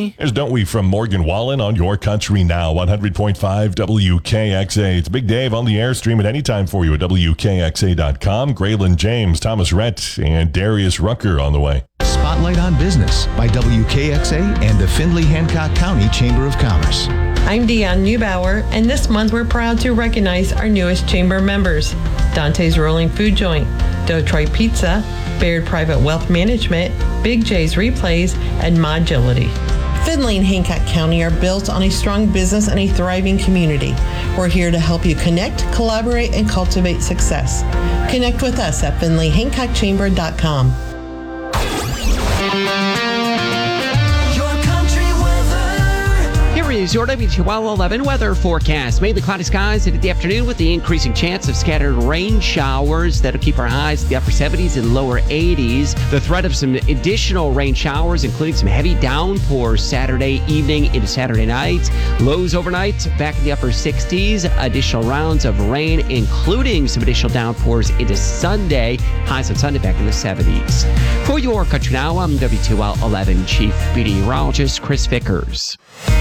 Country? Here's Don't We from Morgan Wallen on Your Country Now, 100.5 WKXA. It's Big Dave on the air. Stream it anytime for you at WKXA.com. Graylin James, Thomas Rhett, and Darius Rucker on the way. Spotlight on Business by WKXA and the Findlay-Hancock County Chamber of Commerce. I'm Deanne Neubauer, and this month we're proud to recognize our newest chamber members: Dante's Rolling Food Joint, Detroit Pizza, Baird Private Wealth Management, Big J's Replays, and Modulity. Findlay and Hancock County are built on a strong business and a thriving community. We're here to help you connect, collaborate, and cultivate success. Connect with us at FindlayHancockChamber.com. Here is your WTOL 11 weather forecast. Mainly cloudy skies into the afternoon with the increasing chance of scattered rain showers that'll keep our highs in the upper 70s and lower 80s. The threat of some additional rain showers, including some heavy downpours Saturday evening into Saturday night. Lows overnight back in the upper 60s. Additional rounds of rain, including some additional downpours into Sunday. Highs on Sunday back in the 70s. For Your Country Now, I'm WTOL 11 Chief Meteorologist Chris Vickers.